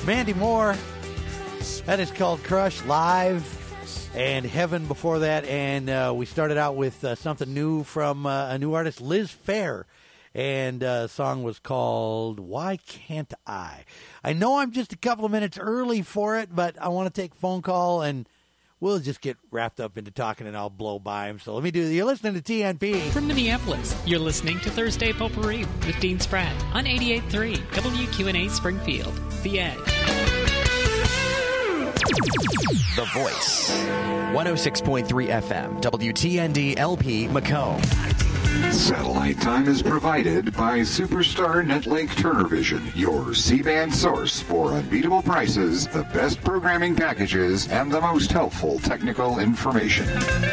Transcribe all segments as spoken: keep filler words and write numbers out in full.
Mandy Moore. That is called Crush Live, and Heaven before that. And uh, we started out with uh, something new from uh, a new artist, Liz Phair. And uh, the song was called Why Can't I? I know I'm just a couple of minutes early for it, but I want to take a phone call, and we'll just get wrapped up into talking, and I'll blow by him. So let me do You're listening to T N P. From Minneapolis, you're listening to Thursday Potpourri with Dean Spratt on eighty-eight point three W Q N A Springfield, The Edge. The Voice. one oh six point three F M, W T N D L P Macomb. Satellite time is provided by Superstar Netlink Turner Vision, your C-band source for unbeatable prices, the best programming packages, and the most helpful technical information.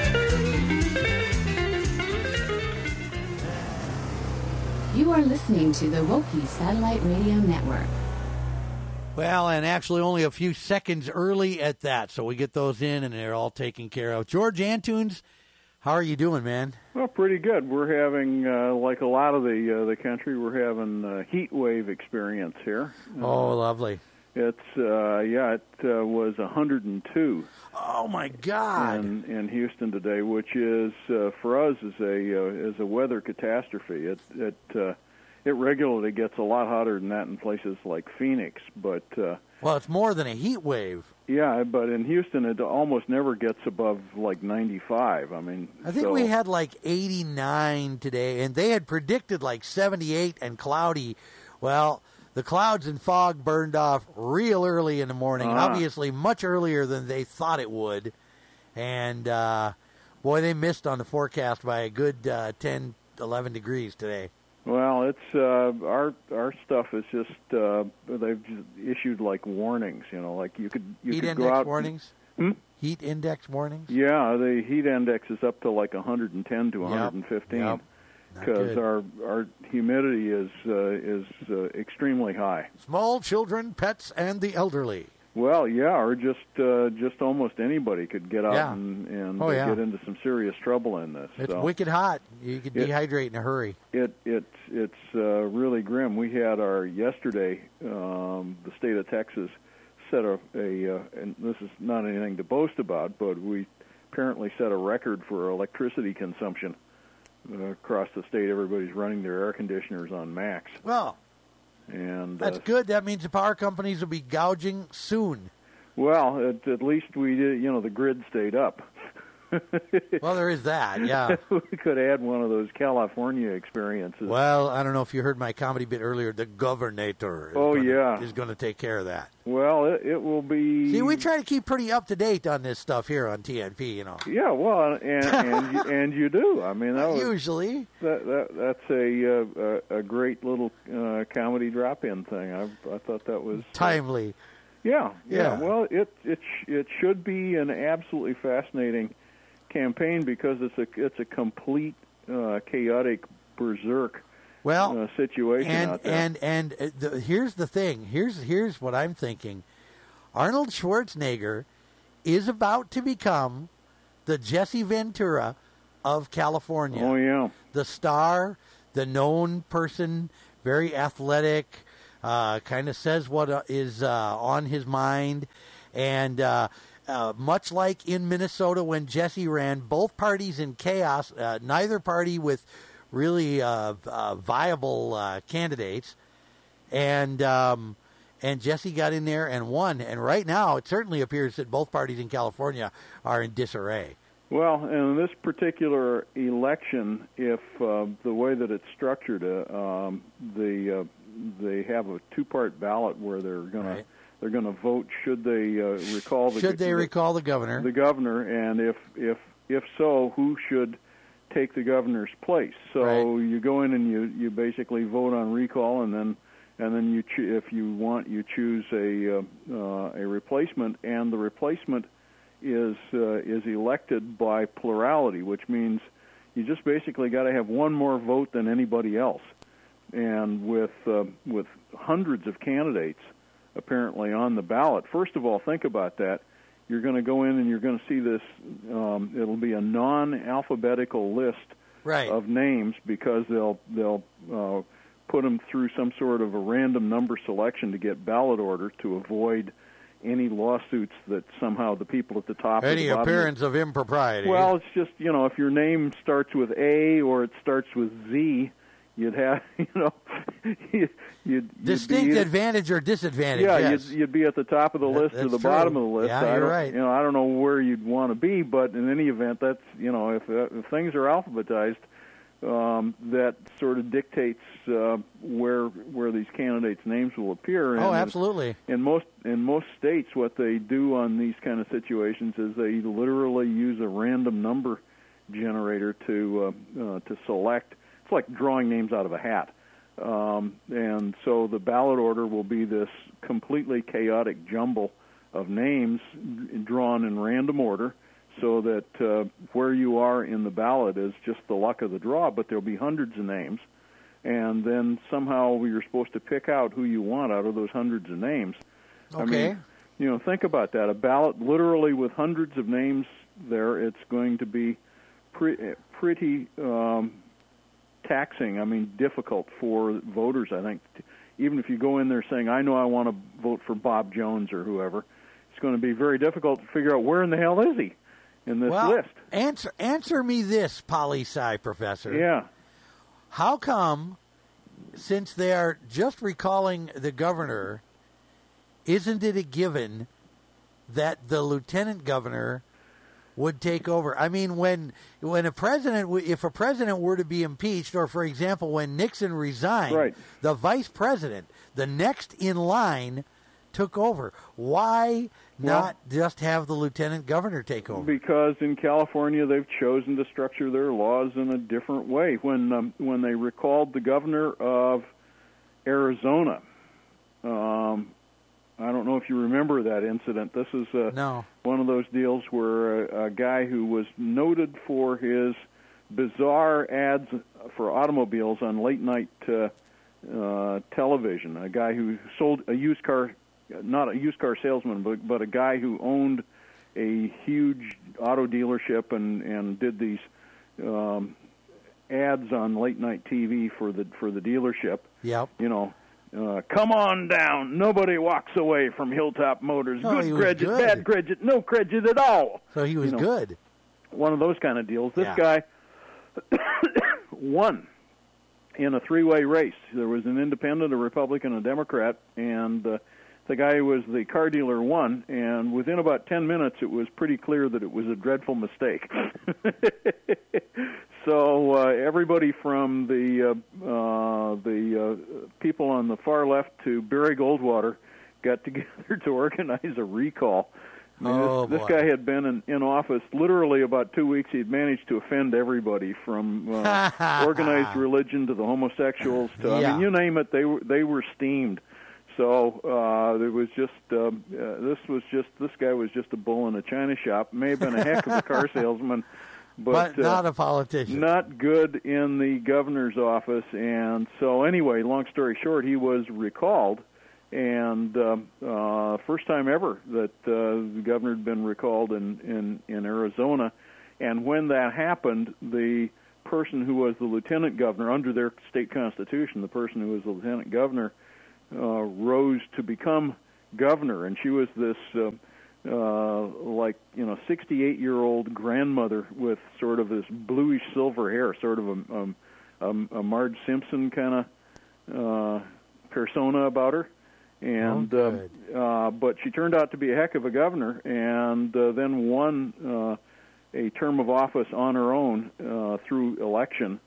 You are listening to the Woki Satellite Radio Network. Well, and actually only a few seconds early at that, so we get those in, and they're all taken care of. George Antunes, how are you doing, man? Well, pretty good. We're having, uh, like a lot of the uh, the country, we're having a heat wave experience here. Oh, uh, lovely. It's, uh, yeah, it uh, was one hundred two. Oh, my God. In, in Houston today, which is, uh, for us, is a uh, is a weather catastrophe. It it uh, it regularly gets a lot hotter than that in places like Phoenix, but... Uh, well, it's more than a heat wave. Yeah, but in Houston, it almost never gets above like ninety-five. I mean, I think so. we had like eighty-nine today, and they had predicted like seventy-eight and cloudy. Well, the clouds and fog burned off real early in the morning, uh-huh. obviously much earlier than they thought it would. And, uh, boy, they missed on the forecast by a good uh, ten, eleven degrees today. Well, it's uh, our our stuff is just uh, they've just issued like warnings, you know, like you could you heat could index go out warnings. Hmm? Heat index warnings. Yeah, the heat index is up to like one hundred ten to one hundred fifteen because yep. our our humidity is uh, is uh, extremely high. Small children, pets, and the elderly. Well, yeah, or just uh, just almost anybody could get out yeah. and, and oh, uh, yeah. get into some serious trouble in this. It's so. wicked hot. You could it, dehydrate in a hurry. It it's it's uh, really grim. We had our yesterday. Um, the state of Texas set a, a uh, and this is not anything to boast about, but we apparently set a record for electricity consumption uh, across the state. Everybody's running their air conditioners on max. Well. And that's uh, good. That means the power companies will be gouging soon. Well, at, at least we did, you know, the grid stayed up. Well, there is that, yeah. We could add one of those California experiences. Well, I don't know if you heard my comedy bit earlier. The Governator is oh, gonna, yeah. is going to take care of that. Well, it, it will be... See, we try to keep pretty up-to-date on this stuff here on T N P, you know. Yeah, well, and and, you, and you do. I mean, that was, usually. That, that That's a, uh, a, a great little uh, comedy drop-in thing. I, I thought that was... Timely. Uh, yeah, yeah, yeah. Well, it, it, it should be an absolutely fascinating campaign because it's a it's a complete uh, chaotic berserk well, uh, situation and, out there. And and uh, the, here's the thing. Here's here's what I'm thinking. Arnold Schwarzenegger is about to become the Jesse Ventura of California. Oh yeah, the star, the known person, very athletic, uh, kind of says what uh, is uh, on his mind, and. Uh, Uh, much like in Minnesota when Jesse ran, both parties in chaos, uh, neither party with really uh, uh, viable uh, candidates. And um, and Jesse got in there and won. And right now, it certainly appears that both parties in California are in disarray. Well, in this particular election, if uh, the way that it's structured, uh, um, the uh, they have a two-part ballot where they're going right. to they're going to vote should they uh, recall the should they the, recall the governor the governor, and if if if so, who should take the governor's place? So right. you go in and you, you basically vote on recall, and then and then you cho- if you want you choose a uh, uh, a replacement, and the replacement is uh, is elected by plurality, which means you just basically got to have one more vote than anybody else. And with uh, with hundreds of candidates apparently on the ballot, first of all, think about that. You're going to go in and you're going to see this. Um, it'll be a non-alphabetical list right. of names because they'll they'll uh, put them through some sort of a random number selection to get ballot order to avoid any lawsuits that somehow the people at the top Any or the appearance of impropriety. Well, it's just, you know, if your name starts with A or it starts with Z, you'd have, you know, you'd, you'd distinct be, advantage or disadvantage. Yeah, yes. you'd, you'd be at the top of the list that, or the true. bottom of the list. Yeah, I you're don't, right. You know, I don't know where you'd want to be, but in any event, that's, you know, if, uh, if things are alphabetized, um, that sort of dictates uh, where where these candidates' names will appear. And oh, absolutely. In most in most states, what they do on these kind of situations is they literally use a random number generator to uh, uh, to select. It's like drawing names out of a hat. Um, and so the ballot order will be this completely chaotic jumble of names drawn in random order, so that uh, where you are in the ballot is just the luck of the draw, but there'll be hundreds of names, and then somehow you're supposed to pick out who you want out of those hundreds of names. Okay. I mean, you know, think about that. A ballot literally with hundreds of names there, it's going to be pre- pretty um, taxing, I mean, difficult for voters, I think. Even if you go in there saying, I know I want to vote for Bob Jones or whoever, it's going to be very difficult to figure out where in the hell is he in this well, list. Answer, answer me this, poli-sci professor. Yeah. How come, since they are just recalling the governor, isn't it a given that the lieutenant governor would take over? I mean, when when a president, if a president were to be impeached, or for example, when Nixon resigned, right. the vice president, the next in line, took over. Why well, not just have the lieutenant governor take over? Because in California they've chosen to structure their laws in a different way. When um, when they recalled the governor of Arizona, um, I don't know if you remember that incident. This is uh, no. one of those deals where a, a guy who was noted for his bizarre ads for automobiles on late night uh, uh, television, a guy who sold a used car, not a used car salesman, but, but a guy who owned a huge auto dealership and, and did these um, ads on late night T V for the for the dealership. Yep. You know, uh, come on down. Nobody walks away from Hilltop Motors. Oh, good credit, good. bad credit, no credit at all. So he was you know, good. One of those kind of deals. This yeah. guy won in a three-way race. There was an independent, a Republican, a Democrat, and uh, the guy who was the car dealer won, and within about ten minutes it was pretty clear that it was a dreadful mistake. So uh, everybody from the uh, uh, the uh, people on the far left to Barry Goldwater got together to organize a recall. I mean, oh, this, boy. this guy had been in, in office literally about two weeks. He'd managed to offend everybody from uh, organized religion to the homosexuals to, I Yeah. mean, you name it, they were, they were steamed. So uh, there was just, um, uh, this was just, this guy was just a bull in a china shop. May have been a heck of a car salesman, but, but not uh, a politician. Not good in the governor's office. And so anyway, long story short, he was recalled. And uh, uh, first time ever that uh, the governor had been recalled in, in, in Arizona. And when that happened, the person who was the lieutenant governor, under their state constitution, the person who was the lieutenant governor, uh, rose to become governor. And she was this, uh, uh, like, you know, sixty-eight-year-old grandmother with sort of this bluish silver hair, sort of a, um, a, a Oh, Marge Simpson kind of uh, persona about her. And oh, uh, uh, but she turned out to be a heck of a governor, and uh, then won uh, a term of office on her own uh, through election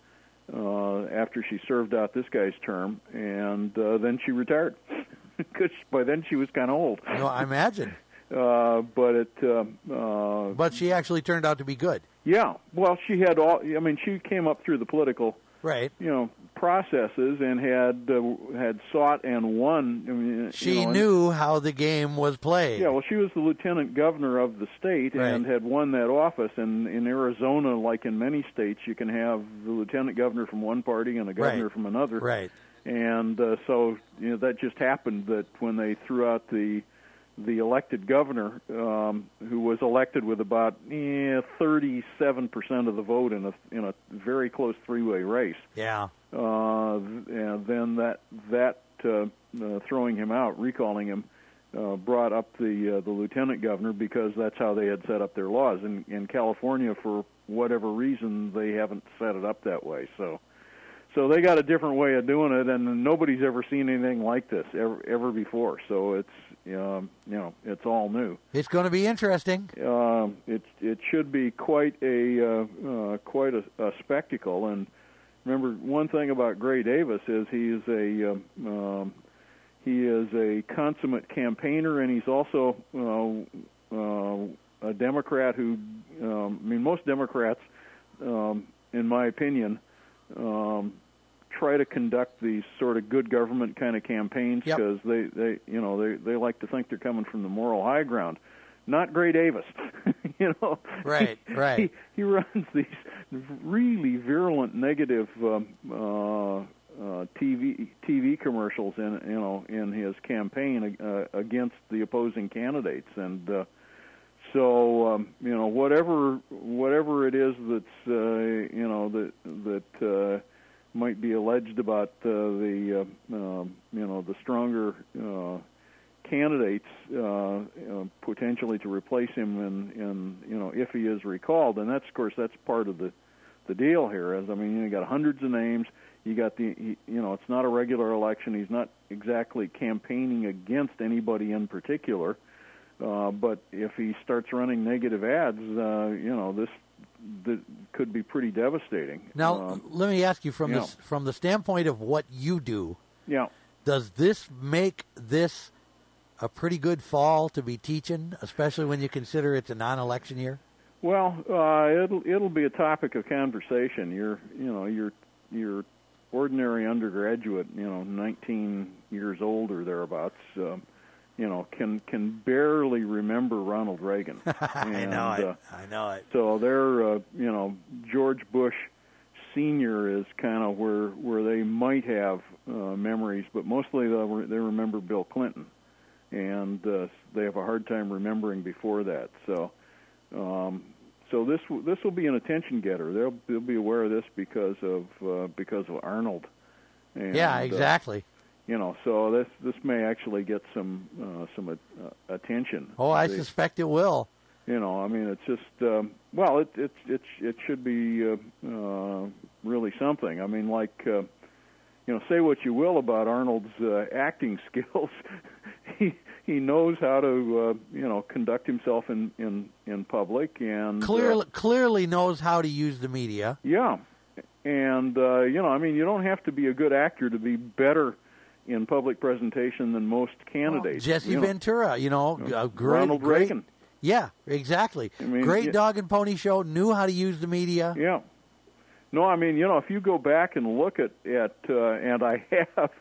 uh, after she served out this guy's term, and uh, then she retired because by then she was kind of old. No, I imagine. uh, but it. Uh, uh, but she actually turned out to be good. Yeah. Well, she had all. I mean, she came up through the political. Right. You know, processes and had uh, had sought and won. I mean, she you know, knew how the game was played. Yeah, well, she was the lieutenant governor of the state right. and had won that office. And in Arizona, like in many states, you can have the lieutenant governor from one party and a governor right. from another. Right. And uh, so, you know, that just happened that when they threw out the the elected governor, um, who was elected with about eh, thirty-seven percent of the vote in a in a very close three-way race. Yeah. uh, and then that that uh, uh, throwing him out, recalling him, uh, brought up the uh, the lieutenant governor, because that's how they had set up their laws. In, in California, for whatever reason, they haven't set it up that way. So, so they got a different way of doing it, and nobody's ever seen anything like this ever ever before. So it's um, you know it's all new. It's going to be interesting. Uh, it it should be quite a uh, uh, quite a, a spectacle. And remember, one thing about Gray Davis is he is a um, um, he is a consummate campaigner, and he's also uh, uh, a Democrat who, um, I mean, most Democrats, um, in my opinion, um, try to conduct these sort of good government kind of campaigns, because yep. they, they, you know, they, they like to think they're coming from the moral high ground. Not Gray Davis, you know. Right, he, right. He, he runs these really virulent, negative um, uh, uh, T V T V commercials in you know in his campaign uh, against the opposing candidates, and uh, so um, you know whatever whatever it is that's uh, you know that that uh, might be alleged about uh, the uh, um, you know the stronger uh, candidates uh, uh, potentially to replace him in, in you know if he is recalled, and that's of course that's part of the the deal here. Is I mean you got hundreds of names. You got the he, you know it's not a regular election. He's not exactly campaigning against anybody in particular. Uh, but if he starts running negative ads, uh, you know this, this could be pretty devastating. Now, um, let me ask you from yeah. the from the standpoint of what you do. Yeah. Does this make this a pretty good fall to be teaching, especially when you consider it's a non-election year? Well, uh, it'll it'll be a topic of conversation. You're you know you're you're ordinary undergraduate, you know, nineteen years old or thereabouts. Um, you know, can can barely remember Ronald Reagan. I and, know it. Uh, I know it. So they're, uh, you know, George Bush Senior is kind of where where they might have uh, memories, but mostly they they remember Bill Clinton, and uh, they have a hard time remembering before that. So, um, so this this will be an attention getter. They'll they'll be aware of this because of uh, because of Arnold. And, yeah, exactly. Uh, You know, so this this may actually get some uh, some uh, attention. Oh, I they, suspect it will. You know, I mean, it's just um, well, it it it it should be uh, uh, really something. I mean, like uh, you know, say what you will about Arnold's uh, acting skills, he he knows how to uh, you know conduct himself in in, in public, and clearly uh, clearly knows how to use the media. Yeah, and uh, you know, I mean, you don't have to be a good actor to be better in public presentation than most candidates. Well, Jesse you know. Ventura, you know, a great, Ronald great, Reagan. Yeah, exactly. I mean, great yeah. dog and pony show, knew how to use the media. Yeah. No, I mean, you know, if you go back and look at, at uh, and I have,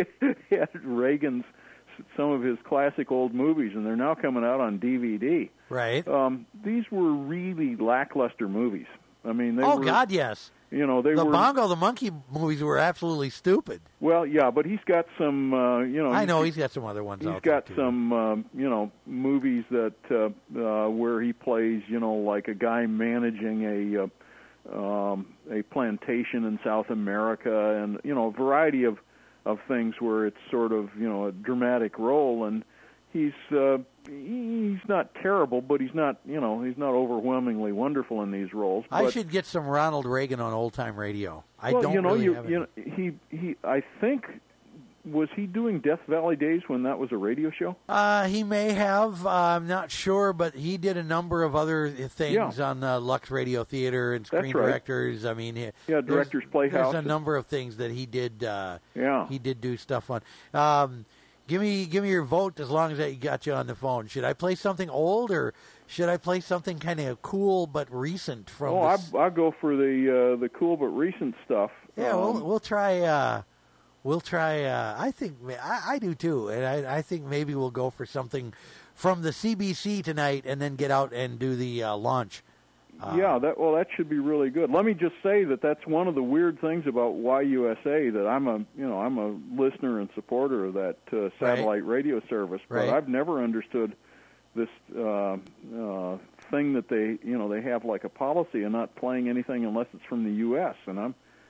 at Reagan's, some of his classic old movies, and they're now coming out on D V D. Right. Um, these were really lackluster movies. I mean, they oh, were, God, yes. You know, they the were... Bongo the Monkey movies were absolutely stupid. Well, yeah, but he's got some, uh, you know... I know, he's got some other ones He's out got there, too. some, um, you know, movies that, uh, uh, where he plays, you know, like a guy managing a, uh, um, a plantation in South America, and, you know, a variety of, of things where it's sort of, you know, a dramatic role, and he's, uh, he's not terrible, but he's not, you know, he's not overwhelmingly wonderful in these roles. I but, should get some Ronald Reagan on old time radio. I well, don't you know, really you, have you it. know, he, he, I think, was he doing Death Valley Days when that was a radio show? Uh, he may have. Uh, I'm not sure, but he did a number of other things Yeah. on uh, Lux Radio Theater and Screen That's right. Directors. I mean, he, Yeah, Directors Playhouse. There's a number of things that he did. Uh, Yeah. he did do stuff on. Um, give me, give me your vote as long as I got you on the phone. Should I play something old or should I play something kind of cool but recent from? Oh, this? I I'll go for the uh, the cool but recent stuff. Yeah, um, we'll we'll try. Uh, we'll try. Uh, I think I, I do too, and I, I think maybe we'll go for something from the C B C tonight, and then get out and do the uh, launch. Uh, yeah, that well, that should be really good. Let me just say that that's one of the weird things about Y U S A, that I'm a you know I'm a listener and supporter of that uh, satellite Right. radio service, but Right. I've never understood this uh, uh, thing that they you know they have like a policy of not playing anything unless it's from the U S and I'm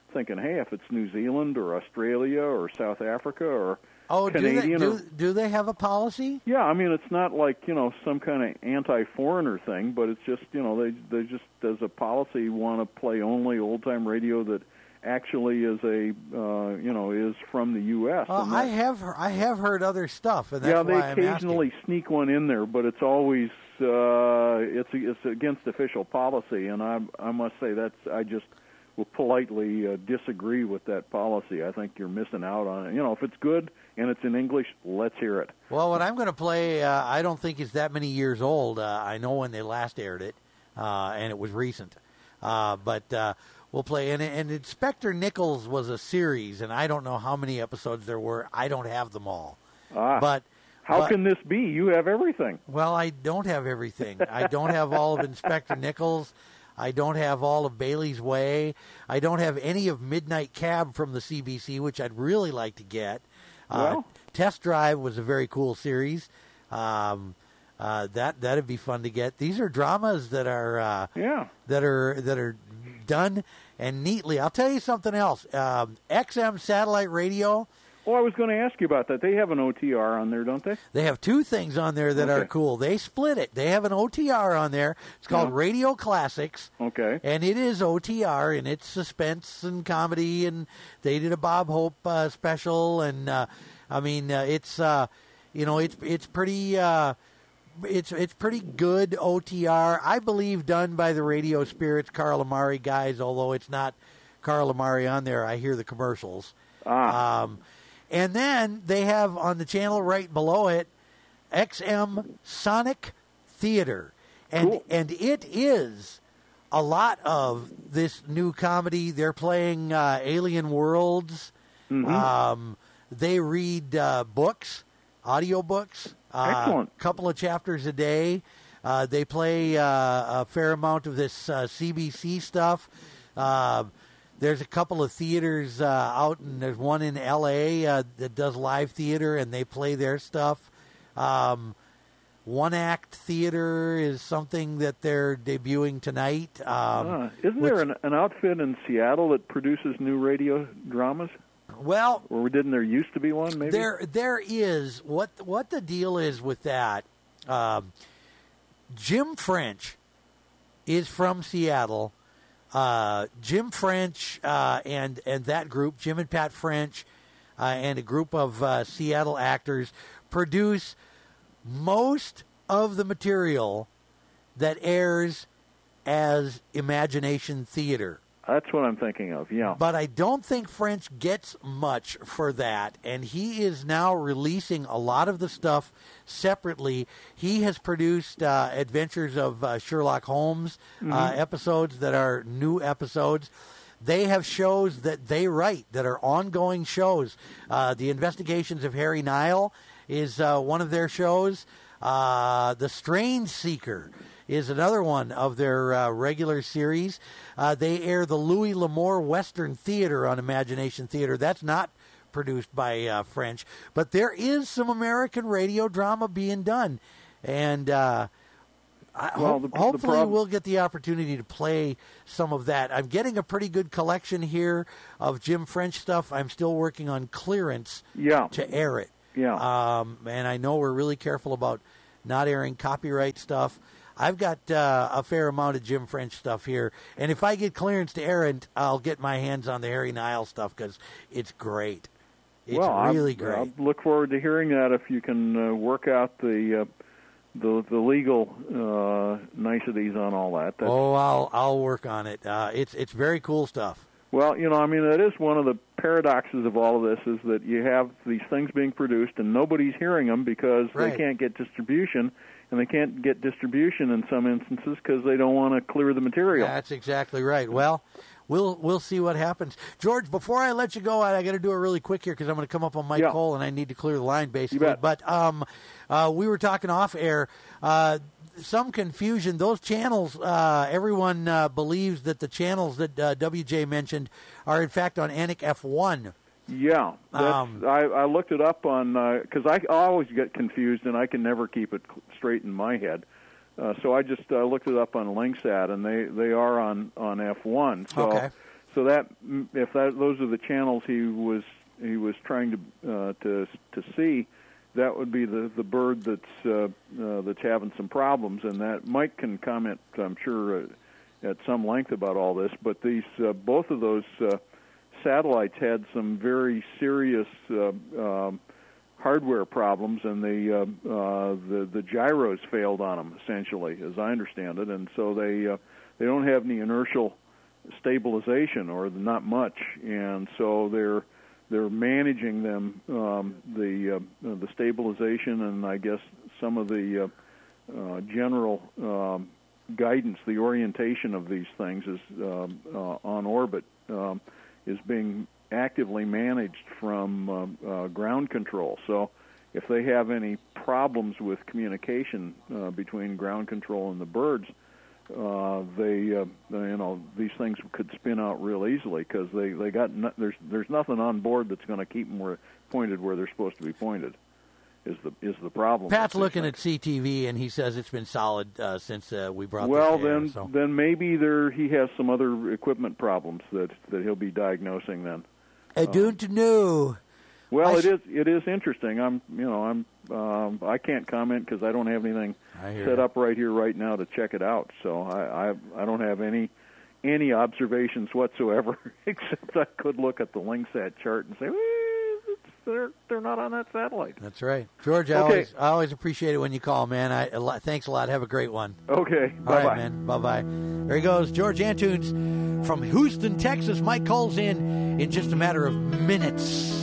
thinking, hey, if it's New Zealand or Australia or South Africa or Oh, Canadian, do they, or, do, do they have a policy? yeah, I mean, it's not like, you know, some kind of anti-foreigner thing, but it's just, you know, they they just, as a policy, want to play only old-time radio that actually is a, uh, you know, is from the U S Well, And I that- have I have heard other stuff, and that's yeah, they why I'm occasionally asking. sneak one in there, but it's always uh, it's it's against official policy, and I I must say that's I just will politely uh, disagree with that policy. I think you're missing out on it. You know, if it's good and it's in English, let's hear it. Well, what I'm going to play, uh, I don't think is that many years old. Uh, I know when they last aired it, uh, and it was recent. Uh, but uh, we'll play, and, and Inspector Nichols was a series, and I don't know how many episodes there were. I don't have them all. Ah, But how but- can this be? You have everything. Well, I don't have everything. I don't have all of Inspector Nichols. I don't have all of Bailey's Way. I don't have any of Midnight Cab from the C B C, which I'd really like to get. Uh, Well. Test Drive was a very cool series. Um, uh, that that'd be fun to get. These are dramas that are uh, Yeah. that are that are done and neatly. I'll tell you something else. Um, X M satellite radio. Well, I was going to ask you about that. They have an O T R on there, don't they? They have two things on there that Okay. are cool. They split it. They have an O T R on there. It's called Yeah. Radio Classics. Okay. And it is O T R, and it's suspense and comedy, and they did a Bob Hope uh, special, and uh, I mean, uh, it's uh, you know, it's it's pretty uh, it's it's pretty good O T R, I believe, done by the Radio Spirits Carl Amari guys. Although it's not Carl Amari on there, I hear the commercials. Ah. Um, and then they have on the channel right below it X M Sonic Theater, and Cool. and it is a lot of this new comedy. They're playing uh, Alien Worlds. Mm-hmm. Um, they read uh, books, audio books, a Excellent. couple of chapters a day. Uh, they play uh, a fair amount of this uh, C B C stuff. Uh, there's a couple of theaters uh, out, and there's one in L A uh, that does live theater, and they play their stuff. Um, One Act Theater is something that they're debuting tonight. Um, Ah, isn't which- there an, an outfit in Seattle that produces new radio dramas? Well, Or didn't there used to be one, maybe? there there is what what the deal is with that. Um, Jim French is from Seattle. Uh, Jim French uh, and and that group, Jim and Pat French, uh, and a group of uh, Seattle actors produce most of the material that airs as Imagination Theater. That's what I'm thinking of, yeah. But I don't think French gets much for that, and he is now releasing a lot of the stuff separately. He has produced uh, Adventures of uh, Sherlock Holmes uh, episodes that are new episodes. They have shows that they write that are ongoing shows. Uh, the Investigations of Harry Nile is uh, one of their shows. Uh, the Strange Seeker is another one of their uh, regular series. Uh, they air the Louis L'Amour Western Theater on Imagination Theater. That's not produced by uh, French, but there is some American radio drama being done, and uh, I, Well, ho- the- the hopefully prob- we'll get the opportunity to play some of that. I'm getting a pretty good collection here of Jim French stuff. I'm still working on clearance Yeah, to air it. yeah. Um, and I know we're really careful about not airing copyright stuff. I've got uh, a fair amount of Jim French stuff here, and if I get clearance to air it, I'll get my hands on the Harry Nile stuff because it's great. It's well, really I, great. I look forward to hearing that if you can uh, work out the uh, the the legal uh, niceties on all that. That's, Oh, I'll I'll work on it. Uh, it's it's very cool stuff. Well, you know, I mean, that is one of the paradoxes of all of this is that you have these things being produced and nobody's hearing them because Right. they can't get distribution, and they can't get distribution in some instances because they don't want to clear the material. That's exactly right. Well, we'll we'll see what happens. George, before I let you go, I, I got to do it really quick here because I'm going to come up on Mike Yeah. Cole and I need to clear the line basically. bet. But um, uh, we were talking off air. Uh, some confusion. Those channels, uh, everyone uh, believes that the channels that uh, W J mentioned are in fact on Anik F one. Yeah, that's, Um, I, I looked it up on because I always get confused and I can never keep it cl- straight in my head. Uh, so I just uh, looked it up on Linksat, and they, they are on, on F one. So Okay. so that if that, those are the channels he was he was trying to uh, to to see, that would be the, the bird that's uh, uh, that's having some problems. And that Mike can comment, I'm sure, uh, at some length about all this. But these uh, both of those uh, satellites had some very serious uh, um, hardware problems, and the, uh, uh, the the gyros failed on them, essentially, as I understand it. And so they uh, they don't have any inertial stabilization, or not much, and so they're they're managing them, um, the uh, the stabilization, and I guess some of the uh, uh, general um, guidance, the orientation of these things is um, uh, on orbit um, is being actively managed from uh, uh, ground control. So if they have any problems with communication uh, between ground control and the birds, uh, they uh, you know these things could spin out real easily, because they they got no, there's there's nothing on board that's going to keep them where, pointed where they're supposed to be pointed. Is the is the problem? Pat's looking at C T V, and he says it's been solid uh, since uh, we brought. Well, this air, then so. then maybe there he has some other equipment problems that that he'll be diagnosing then. I don't know. Well, I it sh- is it is interesting. I'm you know I'm um, I can't comment because I don't have anything I hear set you. up right here right now to check it out. So I I, I don't have any any observations whatsoever, except I could look at the Lingsat chart and say, well, it's, they're they're not on that satellite. That's right, George. I Okay. always I always appreciate it when you call, man. I a lot, thanks a lot. Have a great one. Okay, All bye right, bye. man. Bye bye. There he goes, George Antunes from Houston, Texas. Mike calls in in just a matter of minutes.